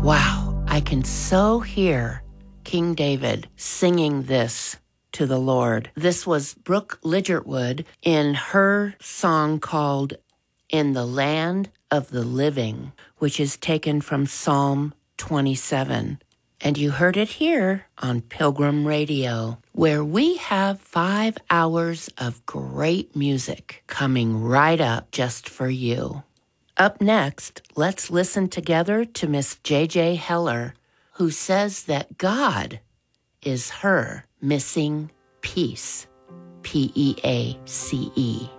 Wow, I can so hear King David singing this to the Lord. This was Brooke Ligertwood in her song called In the Land of the Living, which is taken from Psalm 27. And you heard it here on Pilgrim Radio, where we have 5 hours of great music coming right up just for you. Up next, let's listen together to Miss J.J. Heller, who says that God is her missing piece, P-E-A-C-E.